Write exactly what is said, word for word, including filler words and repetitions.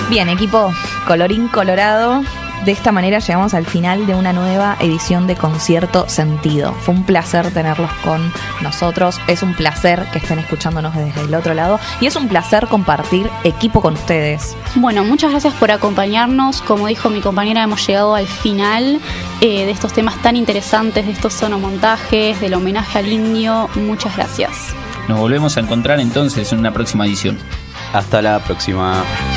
Bien, equipo, colorín colorado. De esta manera llegamos al final de una nueva edición de Concierto Sentido. Fue un placer tenerlos con nosotros, es un placer que estén escuchándonos desde el otro lado y es un placer compartir equipo con ustedes. Bueno, muchas gracias por acompañarnos. Como dijo mi compañera, hemos llegado al final eh, de estos temas tan interesantes, de estos sonomontajes, del homenaje al indio. Muchas gracias. Nos volvemos a encontrar entonces en una próxima edición. Hasta la próxima.